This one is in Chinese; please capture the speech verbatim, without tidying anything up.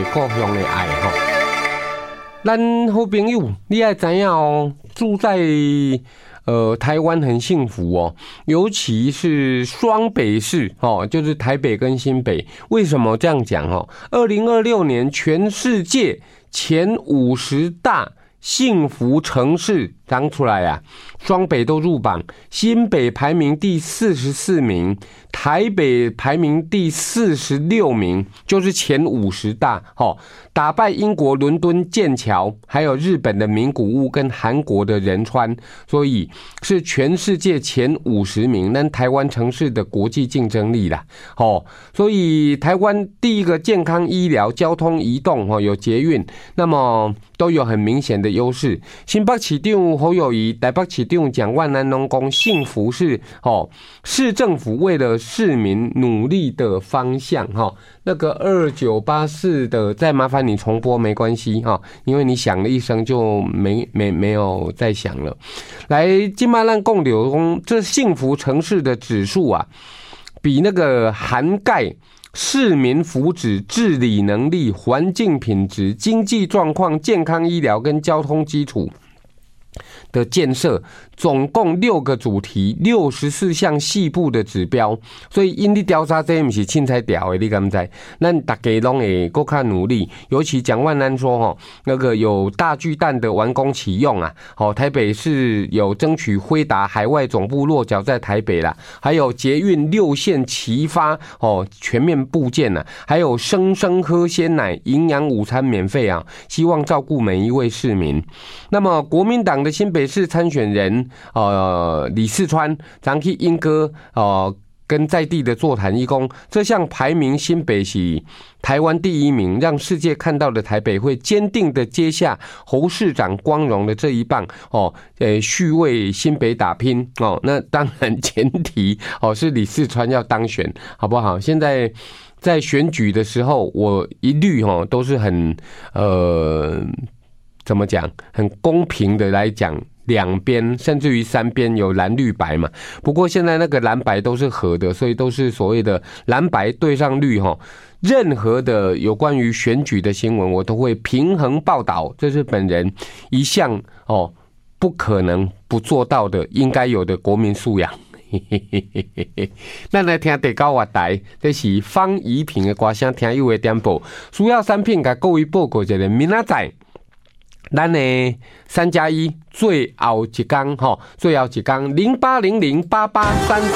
故乡的爱吼。咱好朋友，你要知影哦，住在呃台湾很幸福哦，尤其是双北市哦，就是台北跟新北。为什么这样讲哦？二零二六年全世界前五十大幸福城市刚出来啊，双北都入榜，新北排名第四十四名，台北排名第四十六名，就是前五十大，哦，打败英国伦敦剑桥，还有日本的名古屋跟韩国的仁川，所以是全世界前五十名。那台湾城市的国际竞争力啦，哦，所以台湾第一个健康医疗、交通移动哦，有捷运，那么都有很明显的优势。新北市长侯友宜、台北市长蒋万安拢讲，幸福是哦市政府为了市民努力的方向哈、哦。那个二九八四的，再麻烦你重播没关系哈、哦，因为你响了一声就没没没有再响了。来，今麦咱讲流讲这幸福城市的指数啊，比那个涵盖市民福祉、治理能力、环境品质、经济状况、健康医疗跟交通基础的建设，总共六个主题，六十四项细部的指标。所以因你调查这不是凊彩调的，你敢知？咱大家拢会更加努力。尤其蒋万安说哈，那个有大巨蛋的完工启用啊，哦，台北市有争取辉达海外总部落脚在台北啦，还有捷运六线齐发哦，全面布建啊，还有生生喝鲜奶，营养午餐免费啊，希望照顾每一位市民。那么国民党的新北市参选人呃李四川常去英歌呃跟在地的座谈义工，这项排名新北是台湾第一名，让世界看到的台北会坚定的接下侯市长光荣的这一棒哦，呃，续为新北打拼哦。那当然前提哦是李四川要当选，好不好？现在在选举的时候，我一律哦都是很呃怎么讲，很公平的来讲。两边甚至于三边有蓝绿白嘛，不过现在那个蓝白都是合的，所以都是所谓的蓝白对上绿哈。任何的有关于选举的新闻，我都会平衡报道，这是本人一向哦不可能不做到的，应该有的国民素养。咱来听第九话台，这是方怡平的歌声，听友的点播，需要产品给各位报告一下，明仔载。咱的三加一最后一天吼，最后一天零八零零八八三。